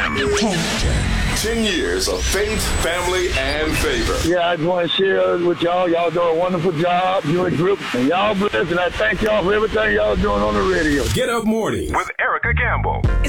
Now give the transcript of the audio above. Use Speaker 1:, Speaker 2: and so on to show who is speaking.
Speaker 1: 10 years of faith, family, and favor.
Speaker 2: Yeah, I just want to share with y'all. Y'all do a wonderful job. You and group, and y'all blessed, and I thank y'all for everything y'all doing on the radio.
Speaker 1: Get Up Morning with Erica Campbell.